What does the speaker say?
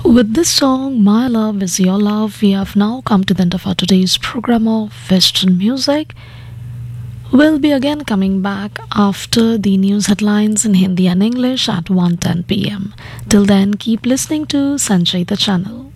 With this song, My Love Is Your Love, we have now come to the end of our today's program of Western Music. We'll be again coming back after the news headlines in Hindi and English at 1:10 p.m. Till then, keep listening to Sanjay the channel.